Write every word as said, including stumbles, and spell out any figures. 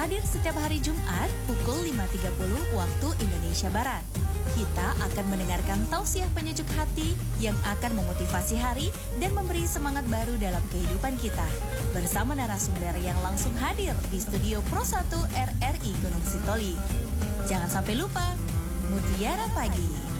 hadir setiap hari Jumat pukul lima tiga puluh waktu Indonesia Barat. Kita akan mendengarkan tausiah penyejuk hati yang akan memotivasi hari dan memberi semangat baru dalam kehidupan kita. Bersama narasumber yang langsung hadir di studio Pro satu R R I Gunung Sitoli. Jangan sampai lupa, Mutiara Pagi.